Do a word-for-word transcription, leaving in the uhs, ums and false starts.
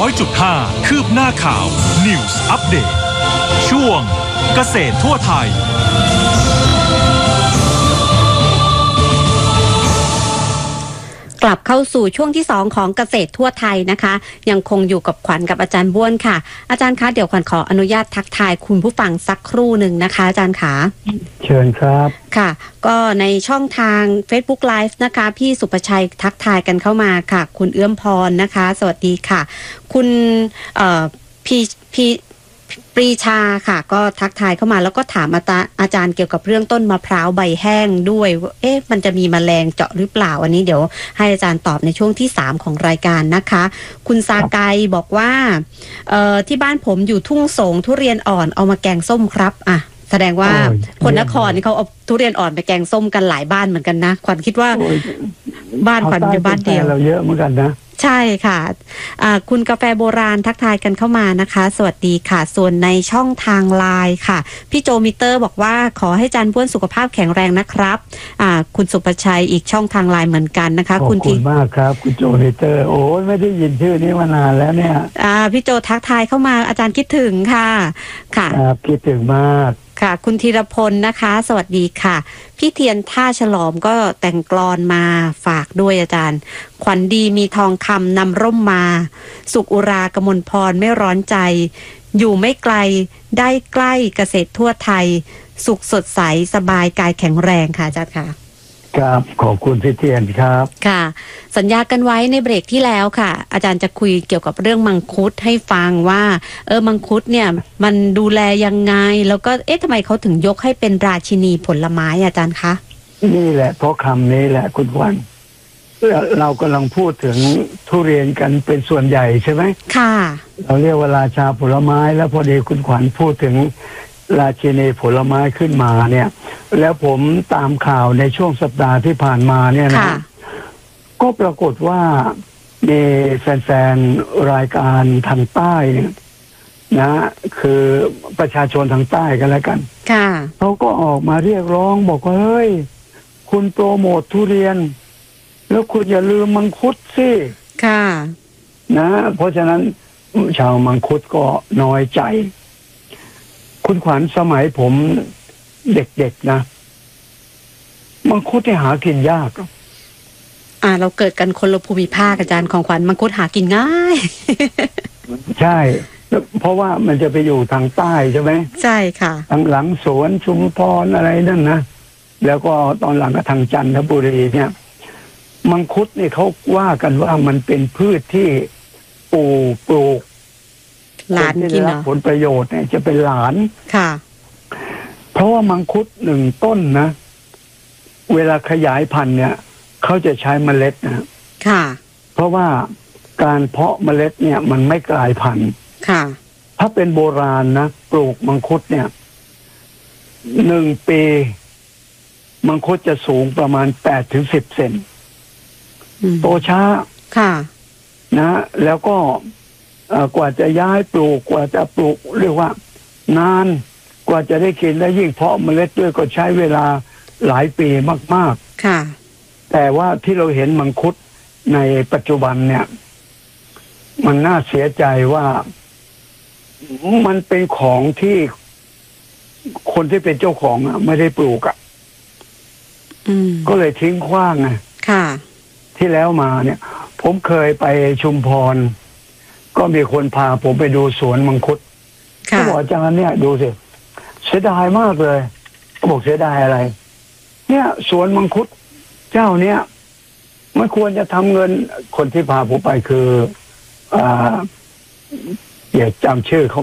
อยจุดห้า คืบหน้าข่าว News Update ช่วงเกษตรทั่วไทยกลับเข้าสู่ช่วงที่สองของเกษตรทั่วไทยนะคะยังคงอยู่กับขวัญกับอาจารย์บ้วนค่ะอาจารย์คะเดี๋ยวขวัญขออนุญาตทักทายคุณผู้ฟังสักครู่หนึ่งนะคะอาจารย์ขาเชิญครับค่ะก็ในช่องทาง Facebook Live นะคะพี่สุประชัยทักทายกันเข้ามาค่ะคุณเอื้อมพรนะคะสวัสดีค่ะคุณเอ่อพี่พี่ปรีชาค่ะก็ทักทายเข้ามาแล้วก็ถามอาจารย์อาจารย์เกี่ยวกับเรื่องต้นมะพร้าวใบแห้งด้วยเอ๊ะมันจะมีแมลงเจาะหรือเปล่าอันนี้เดี๋ยวให้อาจารย์ตอบในช่วงที่สามของรายการนะคะคุณซาไกบอกว่าเอ่อที่บ้านผมอยู่ทุ่งสงทุเรียนอ่อนเอามาแกงส้มครับอ่ะแสดงว่าคนนครนี่เขาเอาทุเรียนอ่อนไปแกงส้มกันหลายบ้านเหมือนกันนะขวัญคิดว่าบ้านขวัญอยู่บ้านเดียวเราเยอะเหมือนกันนะใช่ค่ะคุณกาแฟโบราณทักทายกันเข้ามานะคะสวัสดีค่ะส่วนในช่องทางไลน์ค่ะพี่โจมิเตอร์บอกว่าขอให้จันบ้วนสุขภาพแข็งแรงนะครับคุณสุประชัยอีกช่องทางไลน์เหมือนกันนะคะขอบคุณมากครับคุณโจมิเตอร์โอ้ยไม่ได้ยินชื่อนี้มานานแล้วเนี่ยพี่โจทักทายเข้ามาอาจารย์คิดถึงค่ะค่ะครับคิดถึงมากค่ะคุณธีรพลนะคะสวัสดีค่ะพี่เทียนท่าฉลอมก็แต่งกลอนมาฝากด้วยอาจารย์ขวัญดีมีทองคำนำร่มมาสุขอุรากมลพรไม่ร้อนใจอยู่ไม่ไกลได้ใกล้เกษตรทั่วไทยสุขสดใสสบายกายแข็งแรงค่ะอาจารย์ค่ะครับขอบคุณพี่เทียนครับค่ะสัญญากันไว้ในเบรกที่แล้วค่ะอาจารย์จะคุยเกี่ยวกับเรื่องมังคุดให้ฟังว่าเออมังคุดเนี่ยมันดูแลยังไงแล้วก็เอ๊ะทำไมเขาถึงยกให้เป็นราชินีผลไม้อาจารย์คะนี่แหละเพราะคำนี้แหละคุณวันเรากำลังพูดถึงทุเรียนกันเป็นส่วนใหญ่ใช่ไหมค่ะเราเรียกว่าราชาผลไม้แล้วพอดีคุณขวัญพูดถึงราชินีผลไม้ขึ้นมาเนี่ยแล้วผมตามข่าวในช่วงสัปดาห์ที่ผ่านมาเนี่ยนะก็ปรากฏว่ามีแฟนๆรายการทางใต้เนี่ยนะคือประชาชนทางใต้กันแล้วกันเขาก็ออกมาเรียกร้องบอกว่าเฮ้ยคุณโปรโมททุเรียนแล้วคุณอย่าลืมมังคุดสิค่ะนะเพราะฉะนั้นชาวมังคุดก็น้อยใจคุณขวัญสมัยผมเด็กๆนะมังคุดที่หากินยากอ่าเราเกิดกันคนละภูมิภาคอาจารย์ของขวัญมังคุดหากินง่ายใช่เพราะว่ามันจะไปอยู่ทางใต้ใช่ไหมใช่ค่ะทางหลังสวนชุมพรอะไรนั่นนะแล้วก็ตอนหลังก็ทางจันทบุรีเนี่ยมังคุดนี่เขาว่ากันว่ามันเป็นพืชที่ปลูกปลูกหลานกินเหรอผลประโยชน์เนี่ยจะเป็นหลานค่ะเพราะว่ามังคุดหนึ่งต้นนะเวลาขยายพันธุ์เนี่ยเขาจะใช้เมล็ดนะค่ะเพราะว่าการเพาะเมล็ดเนี่ยมันไม่กลายพันธุ์ค่ะถ้าเป็นโบราณนะปลูกมังคุดเนี่ยหนึ่งปีมังคุดจะสูงประมาณแปดถึงสิบเซนโตช้าค่ะนะแล้วก็กว่าจะย้ายปลูกกว่าจะปลูกเรียกว่านานกว่าจะได้กินและยิ่งเพาะเมล็ดด้วยก็ใช้เวลาหลายปีมากๆค่ะแต่ว่าที่เราเห็นมังคุดในปัจจุบันเนี่ยมันน่าเสียใจว่ามันเป็นของที่คนที่เป็นเจ้าของอ่ะไม่ได้ปลูกอ่ะก็เลยทิ้งขว้างไงค่ะที่แล้วมาเนี่ยผมเคยไปชุมพรก็มีคนพาผมไปดูสวนมังคุดเขาบอกอาจารย์เนี่ยดูสิเสียดายมากเลยเขาบอกเสียดายอะไรเนี่ยสวนมังคุดเจ้าเนี้ยไม่ควรจะทำเงินคนที่พาผมไปคืออ่าอย่าจำชื่อเขา